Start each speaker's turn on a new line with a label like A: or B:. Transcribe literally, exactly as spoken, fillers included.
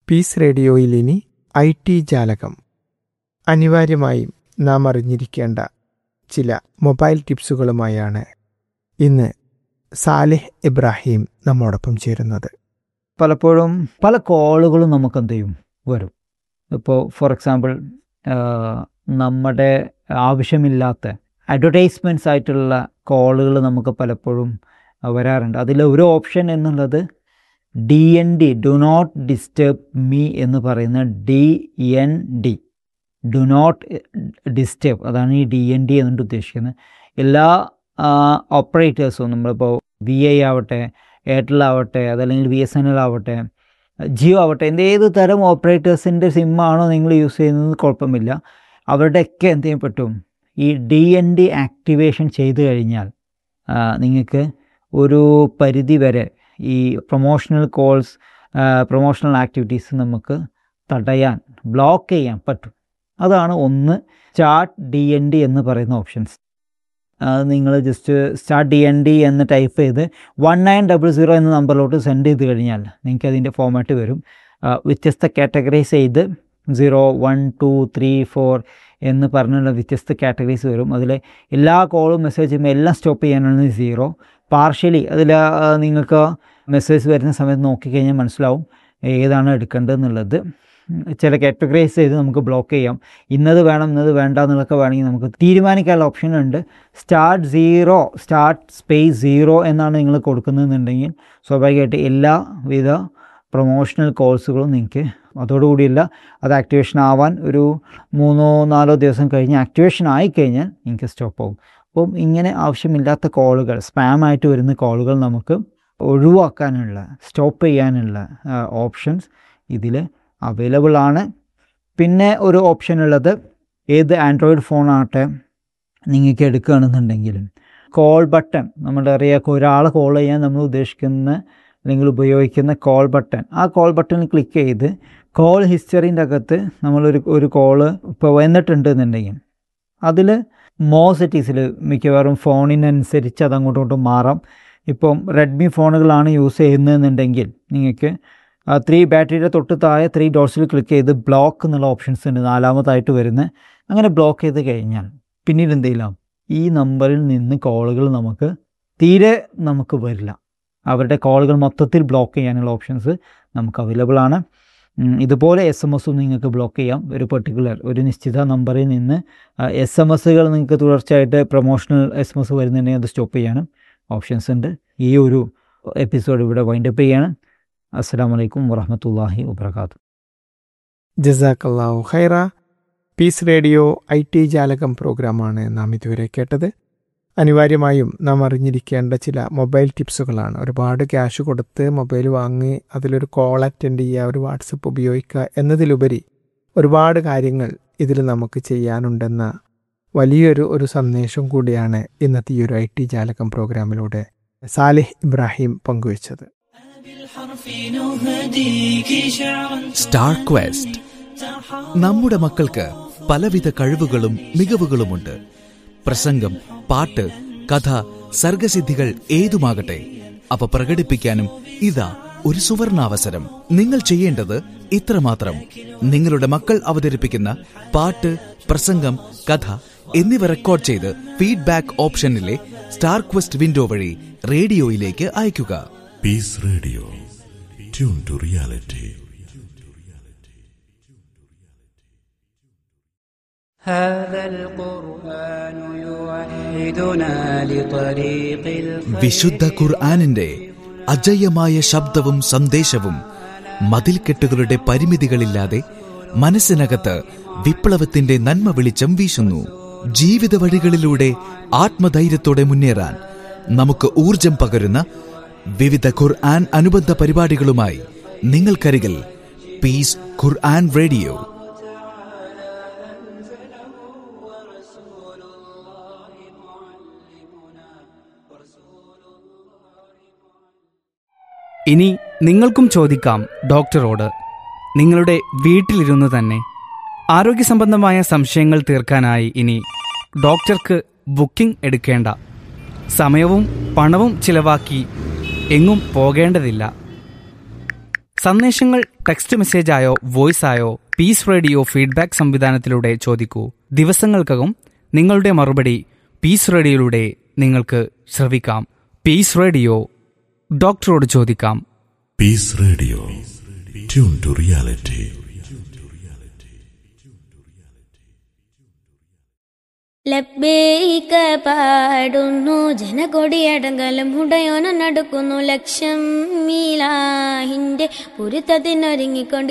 A: Piece റേഡിയോയിൽ ഇനി I T ജാലകം. അനിവാര്യമായും നാം അറിഞ്ഞിരിക്കേണ്ട ചില മൊബൈൽ ടിപ്സുകളുമായാണ് ഇന്ന് സാലിഹ് ഇബ്രാഹിം നമ്മോടൊപ്പം ചേരുന്നത്.
B: പലപ്പോഴും പല കോളുകളും നമുക്ക് എന്ത് ചെയ്യും വരും. ഇപ്പോൾ ഫോർ എക്സാമ്പിൾ നമ്മുടെ ആവശ്യമില്ലാത്ത അഡ്വർടൈസ്മെൻറ്റ്സ് ആയിട്ടുള്ള കോളുകൾ നമുക്ക് പലപ്പോഴും വരാറുണ്ട്. അതിൽ ഒരു ഓപ്ഷൻ എന്നുള്ളത് D N D do not disturb me എന്ന് പറയുന്ന D N D do not disturb, അതാണ് ഈ ഡി എൻ ഡി എന്നുകൊണ്ട് ഉദ്ദേശിക്കുന്നത്. എല്ലാ ഓപ്പറേറ്റേഴ്സും നമ്മളിപ്പോൾ വി ഐ ആവട്ടെ, എയർടെൽ ആവട്ടെ, അതല്ലെങ്കിൽ ബി എസ് എൻ എൽ ആവട്ടെ, ജിയോ ആവട്ടെ, എന്ത് ഏത് തരം ഓപ്പറേറ്റേഴ്സിൻ്റെ സിമ്മാണോ നിങ്ങൾ യൂസ് ചെയ്യുന്നത് കുഴപ്പമില്ല, അവരുടെയൊക്കെ എന്ത് ചെയ്യാൻ പറ്റും, ഈ ഡി എൻ ഡി ആക്ടിവേഷൻ ചെയ്ത് കഴിഞ്ഞാൽ നിങ്ങൾക്ക് ഒരു പരിധി വരെ ഈ പ്രൊമോഷണൽ കോൾസ്, പ്രൊമോഷണൽ ആക്ടിവിറ്റീസ് നമുക്ക് തടയാൻ, ബ്ലോക്ക് ചെയ്യാൻ പറ്റും. അതാണ് ഒന്ന്, സ്റ്റാർട്ട് ഡി എൻ ഡി എന്ന് പറയുന്ന ഓപ്ഷൻസ്. അത് നിങ്ങൾ just start D N D എന്ന് ടൈപ്പ് ചെയ്ത് വൺ നയൻ ഡബിൾ സീറോ എന്ന നമ്പറിലോട്ട് സെൻഡ് ചെയ്ത് കഴിഞ്ഞാൽ നിങ്ങൾക്ക് അതിൻ്റെ ഫോമാറ്റ് വരും. വ്യത്യസ്ത കാറ്റഗറൈസ് ചെയ്ത് zero one two three four എന്ന് പറഞ്ഞുള്ള വ്യത്യസ്ത കാറ്റഗറീസ് വരും. അതിൽ എല്ലാ കോളും മെസ്സേജും എല്ലാം സ്റ്റോപ്പ് ചെയ്യാനാണ് സീറോ. പാർഷ്യലി അതിൽ നിങ്ങൾക്ക് മെസ്സേജ് വരുന്ന സമയത്ത് നോക്കിക്കഴിഞ്ഞാൽ മനസ്സിലാവും ഏതാണ് എടുക്കേണ്ടതെന്നുള്ളത്. ചില കാറ്റഗറൈസ് ചെയ്ത് നമുക്ക് ബ്ലോക്ക് ചെയ്യാം. ഇന്നത് വേണം ഇന്നത് വേണ്ട എന്നുള്ളതൊക്കെ വേണമെങ്കിൽ നമുക്ക് തീരുമാനിക്കാനുള്ള ഓപ്ഷൻ ഉണ്ട്. Start zero, start space zero എന്നാണ് നിങ്ങൾ കൊടുക്കുന്നതെന്നുണ്ടെങ്കിൽ സ്വാഭാവികമായിട്ട് എല്ലാവിധ പ്രൊമോഷണൽ കോഴ്സുകളും നിങ്ങൾക്ക് അതോടുകൂടിയില്ല, അത് ആക്ടിവേഷൻ ആവാൻ ഒരു മൂന്നോ നാലോ ദിവസം കഴിഞ്ഞ് ആക്ടിവേഷൻ ആയിക്കഴിഞ്ഞാൽ നിങ്ങൾക്ക് സ്റ്റോപ്പ് ആവും. അപ്പം ഇങ്ങനെ ആവശ്യമില്ലാത്ത കോളുകൾ, സ്പാം ആയിട്ട് വരുന്ന കോളുകൾ നമുക്ക് ഒഴിവാക്കാനുള്ള, സ്റ്റോപ്പ് ചെയ്യാനുള്ള ഓപ്ഷൻസ് ഇതിൽ അവൈലബിൾ ആണ്. പിന്നെ ഒരു ഓപ്ഷൻ ഉള്ളത്, ഏത് ആൻഡ്രോയിഡ് ഫോണാകട്ടെ നിങ്ങൾക്ക് എടുക്കുകയാണെന്നുണ്ടെങ്കിലും കോൾ ബട്ടൺ, നമ്മുടെ അറിയാം ഒരാളെ കോൾ ചെയ്യാൻ നമ്മൾ ഉദ്ദേശിക്കുന്ന അല്ലെങ്കിൽ ഉപയോഗിക്കുന്ന കോൾ ബട്ടൺ, ആ കോൾ ബട്ടണിൽ ക്ലിക്ക് ചെയ്ത് കോൾ ഹിസ്റ്ററീൻ്റെ അകത്ത് നമ്മളൊരു ഒരു കോള് ഇപ്പോൾ വന്നിട്ടുണ്ട് എന്നുണ്ടെങ്കിൽ അതിൽ മോ സെറ്റിങ്സിൽ മിക്കവാറും ഫോണിനനുസരിച്ച് അത് അങ്ങോട്ടും ഇങ്ങോട്ടും മാറാം. ഇപ്പം റെഡ്മി ഫോണുകളാണ് യൂസ് ചെയ്യുന്നതെന്നുണ്ടെങ്കിൽ നിങ്ങൾക്ക് ത്രീ ബാറ്ററിയുടെ തൊട്ട് താഴെ ത്രീ ഡോട്ട്സിൽ ക്ലിക്ക് ചെയ്ത് ബ്ലോക്ക് എന്നുള്ള ഓപ്ഷൻസ് ഉണ്ട്, നാലാമതായിട്ട് വരുന്നത്. അങ്ങനെ ബ്ലോക്ക് ചെയ്ത് കഴിഞ്ഞാൽ പിന്നീട് എന്ത് ചെയ്യില്ല, ഈ നമ്പറിൽ നിന്ന് കോളുകൾ നമുക്ക് തീരെ നമുക്ക് വരില്ല. അവരുടെ കോളുകൾ മൊത്തത്തിൽ ബ്ലോക്ക് ചെയ്യാനുള്ള ഓപ്ഷൻസ് നമുക്ക് അവൈലബിൾ ആണ്. ഇതുപോലെ എസ് എം എസും നിങ്ങൾക്ക് ബ്ലോക്ക് ചെയ്യാം. ഒരു പെർട്ടിക്കുലർ ഒരു നിശ്ചിത നമ്പറിൽ നിന്ന് എസ് എം എസുകൾ നിങ്ങൾക്ക് തുടർച്ചയായിട്ട് പ്രൊമോഷണൽ എസ് എം എസ് വരുന്നുണ്ടെങ്കിൽ അത് സ്റ്റോപ്പ് ചെയ്യാനും ഓപ്ഷൻസ് ഉണ്ട്. ഈ ഒരു എപ്പിസോഡ് ഇവിടെ വൈൻഡപ്പ് ചെയ്യാണ്. അസ്സലാമു അലൈക്കും വറഹ്മത്തുള്ളാഹി വബറകാതുഹു.
A: ജസാക്കല്ലാഹു ഖൈറ. പീസ് റേഡിയോ ഐ ടി ജാലകം പ്രോഗ്രാമാണ് നാം ഇതുവരെ കേട്ടത്. അനിവാര്യമായും നാം അറിഞ്ഞിരിക്കേണ്ട ചില മൊബൈൽ ടിപ്സുകളാണ്. ഒരുപാട് ക്യാഷ് കൊടുത്ത് മൊബൈൽ വാങ്ങി അതിലൊരു കോൾ അറ്റൻഡ് ചെയ്യുക, ഒരു വാട്സപ്പ് ഉപയോഗിക്കുക എന്നതിലുപരി ഒരുപാട് കാര്യങ്ങൾ ഇതിൽ നമുക്ക് ചെയ്യാനുണ്ടെന്ന വലിയൊരു ഒരു സന്ദേശം കൂടിയാണ് ഇന്നത്തെ ഈ ഒരു ഐ ടി ജാലകം പ്രോഗ്രാമിലൂടെ സാലിഹ് ഇബ്രാഹിം പങ്കുവച്ചത്.
C: Star question. നമ്മുടെ മക്കൾക്ക് പലവിധ കഴിവുകളും മികവുകളുമുണ്ട്. പ്രസംഗം, പാട്ട്, കഥ, സർഗസിദ്ധികൾ ഏതുമാകട്ടെ, അവ പ്രകടിപ്പിക്കാനും ഇതാ ഒരു സുവർണാവസരം. നിങ്ങൾ ചെയ്യേണ്ടത് ഇത്രമാത്രം: നിങ്ങളുടെ മക്കൾ അവതരിപ്പിക്കുന്ന പാട്ട്, പ്രസംഗം, കഥ എന്നിവ റെക്കോർഡ് ചെയ്ത് ഫീഡ്ബാക്ക് ഓപ്ഷനിലെ സ്റ്റാർ ക്വസ്റ്റ് വിൻഡോ വഴി റേഡിയോയിലേക്ക് അയയ്ക്കുക.
D: Piece radio, tune to reality.
C: വിശുദ്ധ ഖുർആനിന്റെ അജയ്യമായ ശബ്ദവും സന്ദേശവും മതിൽക്കെട്ടുകളുടെ പരിമിതികളില്ലാതെ മനസ്സിനകത്ത് വിപ്ലവത്തിന്റെ നന്മ വെളിച്ചം വീശുന്നു. ജീവിത വഴികളിലൂടെ ആത്മധൈര്യത്തോടെ മുന്നേറാൻ നമുക്ക് ഊർജം പകരുന്ന വിവിധ ഖുർആൻ അനുബന്ധ പരിപാടികളുമായി നിങ്ങൾക്കരികിൽ പീസ് ഖുർആൻ റേഡിയോ.
E: ഇനി നിങ്ങൾക്കും ചോദിക്കാം ഡോക്ടറോട്. നിങ്ങളുടെ വീട്ടിലിരുന്ന് തന്നെ ആരോഗ്യ സംബന്ധമായ സംശയങ്ങൾ തീർക്കാനായി ഇനി ഡോക്ടർക്ക് ബുക്കിംഗ് എടുക്കേണ്ട, സമയവും പണവും ചിലവാക്കി എങ്ങും പോകേണ്ടതില്ല. സന്ദേശങ്ങൾ ടെക്സ്റ്റ് മെസ്സേജായോ വോയിസായോ പീസ് റേഡിയോ ഫീഡ്ബാക്ക് സംവിധാനത്തിലൂടെ ചോദിക്കൂ. ദിവസങ്ങൾക്കകം നിങ്ങളുടെ മറുപടി പീസ് റേഡിയോയിലൂടെ നിങ്ങൾക്ക് ശ്രവിക്കാം. പീസ് റേഡിയോ, ഡോക്ടറോട് ചോദിക്കാം.
D: Piece radio, tune to reality.
F: ലബ്ബൈക പാടുന്നു ജനകൊടിയടങ്കലം ഉടയോന നടക്കുന്നു ലക്ഷം മീലാഹിന്റെ പുരുത്തതിനൊരുങ്ങിക്കൊണ്ട്